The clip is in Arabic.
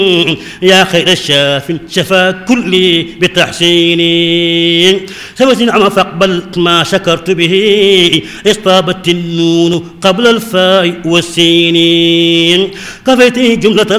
يا خير الشاف شفا كلي بتحسين سوت النعم فاقبل ما شكرت به اصطابت النون قبل الفاء والسين كفيت جملة